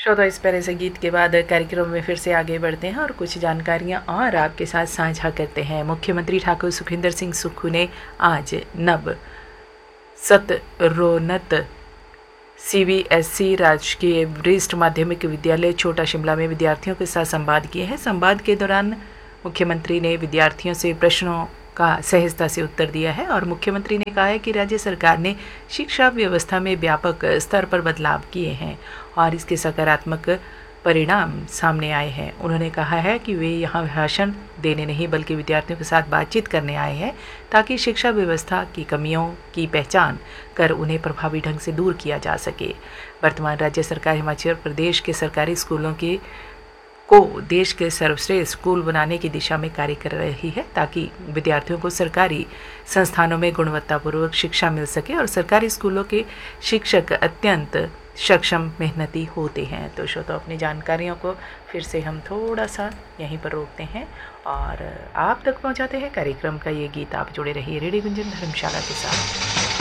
श्रोता, इस प्यारे से गीत के बाद कार्यक्रम में फिर से आगे बढ़ते हैं और कुछ जानकारियां और आपके साथ साझा करते हैं। मुख्यमंत्री ठाकुर सुखविंदर सिंह सुक्खू ने आज नव सतरोन्नत CBSE राजकीय वरिष्ठ माध्यमिक विद्यालय छोटा शिमला में विद्यार्थियों के साथ संवाद किए हैं। संवाद के दौरान मुख्यमंत्री ने विद्यार्थियों से प्रश्नों का सहजता से उत्तर दिया है और मुख्यमंत्री ने कहा है कि राज्य सरकार ने शिक्षा व्यवस्था में व्यापक स्तर पर बदलाव किए हैं और इसके सकारात्मक परिणाम सामने आए हैं। उन्होंने कहा है कि वे यहाँ भाषण देने नहीं बल्कि विद्यार्थियों के साथ बातचीत करने आए हैं ताकि शिक्षा व्यवस्था की कमियों की पहचान कर उन्हें प्रभावी ढंग से दूर किया जा सके। वर्तमान राज्य सरकार हिमाचल प्रदेश के सरकारी स्कूलों को देश के सर्वश्रेष्ठ स्कूल बनाने की दिशा में कार्य कर रही है ताकि विद्यार्थियों को सरकारी संस्थानों में गुणवत्तापूर्वक शिक्षा मिल सके और सरकारी स्कूलों के शिक्षक अत्यंत सक्षम मेहनती होते हैं। तो श्रोताओं, अपनी जानकारियों को फिर से हम थोड़ा सा यहीं पर रोकते हैं और आप तक पहुंचाते हैं कार्यक्रम का ये गीत। आप जुड़े रहिए रेडियो गुंजन धर्मशाला के साथ।